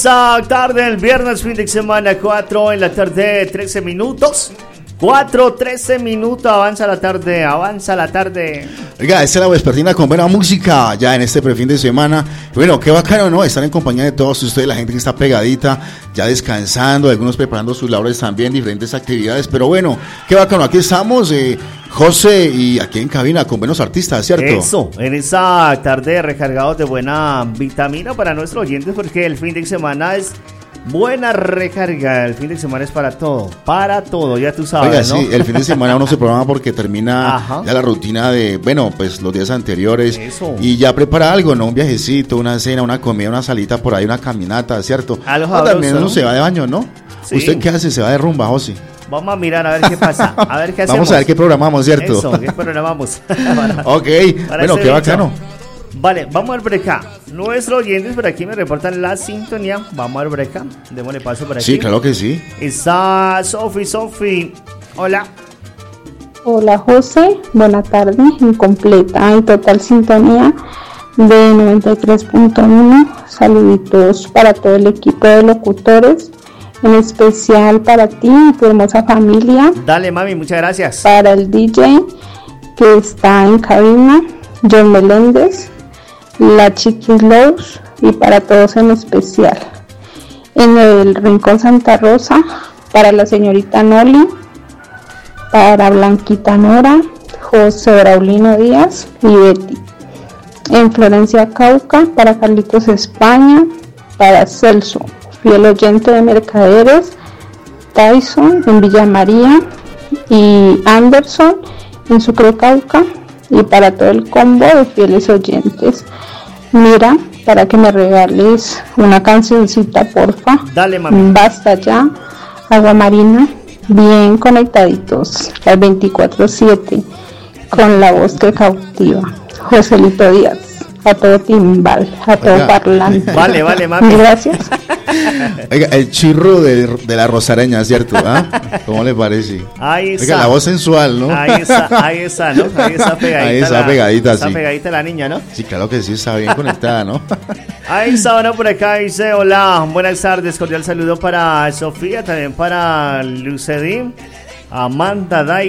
esa tarde, el viernes, fin de semana, 4 en la tarde, 13 minutos. 4:13 minutos, avanza la tarde. Oiga, esta es la vespertina con buena música ya en este prefin de semana. Bueno, qué bacano, ¿no? Estar en compañía de todos ustedes, la gente que está pegadita, ya descansando, algunos preparando sus labores también, diferentes actividades. Pero bueno, qué bacano, aquí estamos, José, y aquí en cabina con buenos artistas, ¿cierto? Eso, en esa tarde recargados de buena vitamina para nuestros oyentes, porque el fin de semana es buena recarga. El fin de semana es para todo, ya tú sabes. Oiga, ¿no? sí, el fin de semana uno se programa porque termina ya la rutina de, bueno, pues los días anteriores. Eso. Y ya prepara algo, ¿no? Un viajecito, una cena, una comida, una salita por ahí, una caminata, ¿cierto? También uno se va de baño, ¿no? Sí. ¿Usted qué hace? ¿Se va de rumba, José? Vamos a mirar a ver qué pasa, a ver qué hacemos. Vamos a ver qué programamos, ¿cierto? Eso, qué programamos. Ok, bueno, qué bacano. Vale, vamos al break. Nuestros oyentes por aquí me reportan la sintonía. Vamos al break. Démosle paso por aquí. Sí, claro que sí. Está Sofi. Hola. Hola, José. Buena tarde. En completa y total sintonía de 93.1. Saluditos para todo el equipo de locutores. En especial para ti y tu hermosa familia. Dale, mami, muchas gracias. Para el DJ que está en cabina, John Meléndez, la Chiquis Lowe's y para todos en especial. En el Rincón Santa Rosa, para la señorita Noli, para Blanquita Nora, José Braulino Díaz y Betty. En Florencia Cauca, para Carlitos España, para Celso, fiel oyente de Mercaderes, Tyson en Villa María y Anderson en Sucre Cauca, y para todo el combo de fieles oyentes. Mira, para que me regales una cancioncita, porfa. Dale, mami. Basta ya, Agua Marina, bien conectaditos, las 24/7, con la voz que cautiva. Joselito Díaz, a todo timbal, a todo parlante. Vale, mami. Gracias. Oiga, el chirro de la rosareña, ¿cierto? ¿Ah? ¿Cómo le parece? Ahí está. Oiga, la voz sensual, ¿no? Ahí está, ¿no? Ahí está pegadita. Ahí está pegadita, Está sí. pegadita la niña, ¿no? Sí, claro que sí, está bien conectada, ¿no? Ahí está, bueno, por acá dice, hola, buenas tardes, cordial saludo para Sofía, también para Lucedín, Amanda Day.